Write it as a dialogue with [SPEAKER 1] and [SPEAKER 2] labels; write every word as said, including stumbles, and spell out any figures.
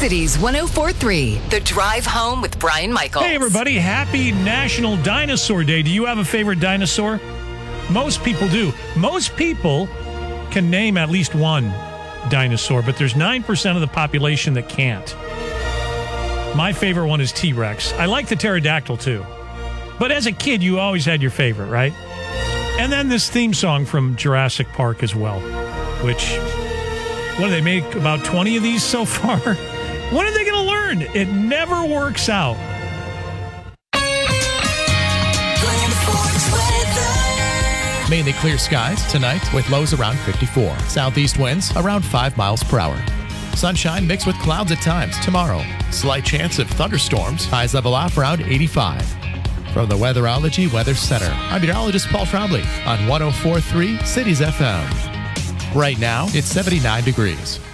[SPEAKER 1] Cities one oh four point three, The Drive Home with Brian Michaels.
[SPEAKER 2] Hey, everybody. Happy National Dinosaur Day. Do you have a favorite dinosaur? Most people do. Most people can name at least one dinosaur, but there's nine percent of the population that can't. My favorite one is T-Rex. I like the pterodactyl, too. But as a kid, you always had your favorite, right? And then this theme song from Jurassic Park as well, which, what do they make, about twenty of these so far? When are they going to learn? It never works out.
[SPEAKER 3] Mainly clear skies tonight with lows around fifty-four. Southeast winds around five miles per hour. Sunshine mixed with clouds at times tomorrow. Slight chance of thunderstorms. Highs level off around eighty-five. From the Weatherology Weather Center, I'm meteorologist Paul Trombley on one oh four point three Cities F M. Right now, it's seventy-nine degrees.